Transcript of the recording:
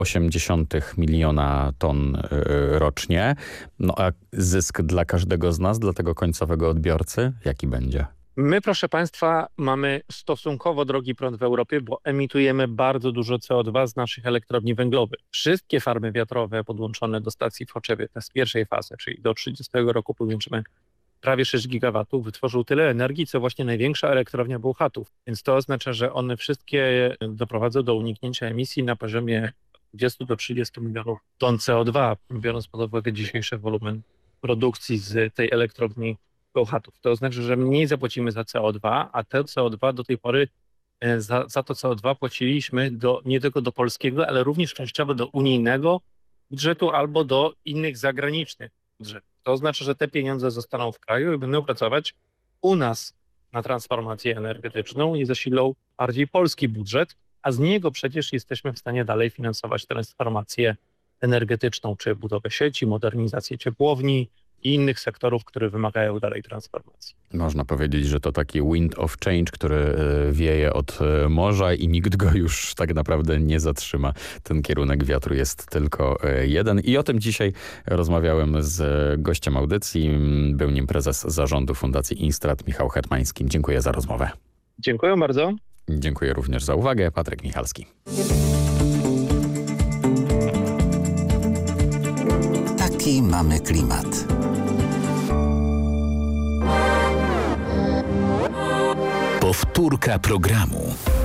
0,8 miliona ton rocznie. No a zysk dla każdego z nas, dla tego końcowego odbiorcy, jaki będzie? My, proszę Państwa, mamy stosunkowo drogi prąd w Europie, bo emitujemy bardzo dużo CO2 z naszych elektrowni węglowych. Wszystkie farmy wiatrowe podłączone do stacji w Choczewie, to jest pierwszej fazy, czyli do 30 roku podłączymy prawie 6 gigawatów, wytworzył tyle energii, co właśnie największa elektrownia Bełchatów. Więc to oznacza, że one wszystkie doprowadzą do uniknięcia emisji na poziomie 20 do 30 milionów ton CO2, biorąc pod uwagę dzisiejszy wolumen produkcji z tej elektrowni Bełchatów. To oznacza, że mniej zapłacimy za CO2, a te CO2 do tej pory, za to CO2 płaciliśmy nie tylko do polskiego, ale również częściowo do unijnego budżetu albo do innych zagranicznych budżetów. To oznacza, że te pieniądze zostaną w kraju i będą pracować u nas na transformację energetyczną i zasilą bardziej polski budżet, a z niego przecież jesteśmy w stanie dalej finansować transformację energetyczną, czy budowę sieci, modernizację ciepłowni i innych sektorów, które wymagają dalej transformacji. Można powiedzieć, że to taki wind of change, który wieje od morza i nikt go już tak naprawdę nie zatrzyma. Ten kierunek wiatru jest tylko jeden i o tym dzisiaj rozmawiałem z gościem audycji. Był nim prezes zarządu Fundacji Instrat Michał Hetmański. Dziękuję za rozmowę. Dziękuję bardzo. Dziękuję również za uwagę. Patryk Michalski. Taki mamy klimat. Powtórka programu.